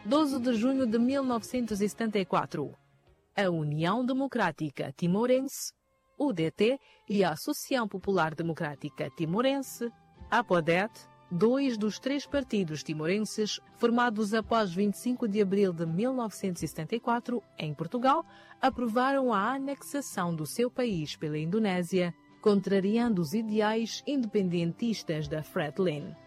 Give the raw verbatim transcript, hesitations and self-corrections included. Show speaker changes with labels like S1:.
S1: doze de junho de mil novecentos e setenta e quatro. A União Democrática Timorense, U D T, e a Associação Popular Democrática Timorense, A P O D E T, dois dos três partidos timorenses formados após vinte e cinco de abril de mil novecentos e setenta e quatro, em Portugal, aprovaram a anexação do seu país pela Indonésia, contrariando os ideais independentistas da Fretilin.